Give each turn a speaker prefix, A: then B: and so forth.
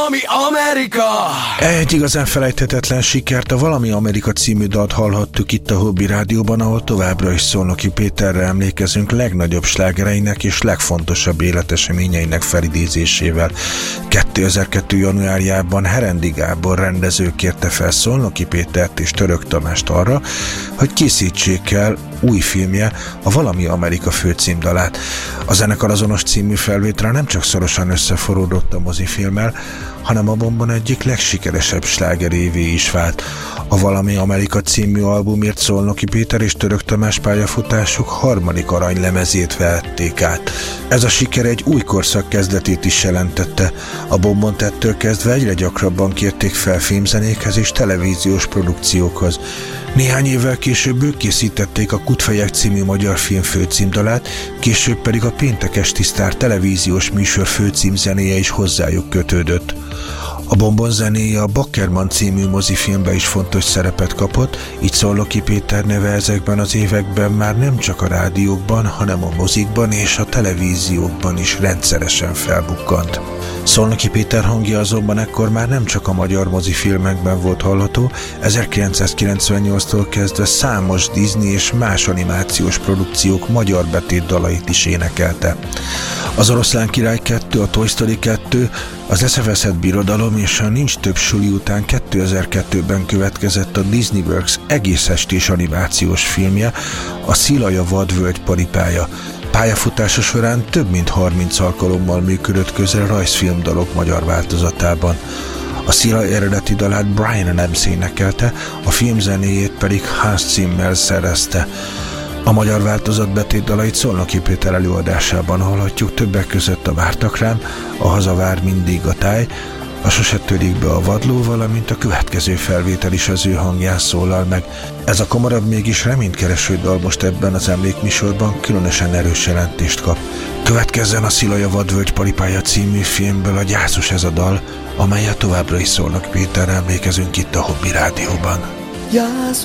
A: Valami Amerika!
B: Egy igazán felejthetetlen sikert, a Valami Amerika című dalt hallhattuk itt a Hobby Rádióban, ahol továbbra is Szolnoki Péterre emlékezünk legnagyobb slágereinek és legfontosabb életeseményeinek felidézésével. 2002. januárjában Herendi Gábor rendező kérte fel Szolnoki Pétert és Török Tamást arra, hogy készítsék el új filmje, a Valami Amerika főcímdalát. A zenekar azonos című felvétele nem csak szorosan összeforródott a mozifilmmel, hanem a Bombon egyik legsikeresebb slágerévé is vált. A Valami Amerika című albumért Szolnoki Péter és Török Tamás pályafutásuk harmadik aranylemezét vehették át. Ez a siker egy új korszak kezdetét is jelentette. A Bombont ettől kezdve egyre gyakrabban kérték fel filmzenékhez és televíziós produkciókhoz. Néhány évvel később ők készítették a Kutfejek című magyar film főcímdalát, később pedig a Péntekes Tisztár televíziós műsor főcímzenéje is hozzájuk kötődött. A Bombon zenéje a Bakkerman című mozifilmben is fontos szerepet kapott, így Szolnoki Péter neve ezekben az években már nem csak a rádiókban, hanem a mozikban és a televíziókban is rendszeresen felbukkant. Szolnoki Péter hangja azonban ekkor már nem csak a magyar mozifilmekben volt hallható, 1998-tól kezdve számos Disney és más animációs produkciók magyar betétdalait is énekelte. Az Oroszlán Király 2, a Toy Story 2, az Eszeveszett Birodalom és a Nincs több suli után 2002-ben következett a Disney Works egész estés animációs filmje, a Szilaja vadvölgy paripája. Pályafutása során több mint 30 alkalommal működött közre rajzfilmdalok magyar változatában. A Szilaj eredeti dalát Brian Adams énekelte, a filmzenéjét pedig Hans Zimmer szerezte. A magyar változat betétdalait Szolnoki Péter előadásában hallhatjuk, többek között a Vártak rám, a Hazavár mindig a táj, a Sose törik be a vadló, valamint a következő felvétel is az ő hangján szólal meg. Ez a komorabb, mégis reménykereső dal most ebben az emlékműsorban különösen erős jelentést kap. Következzen a Szilaja vadvölgy paripája című filmből a Gyászos ez a dal, amelyet továbbra is Szolnoki Péterre emlékezünk itt a Hobby Rádióban.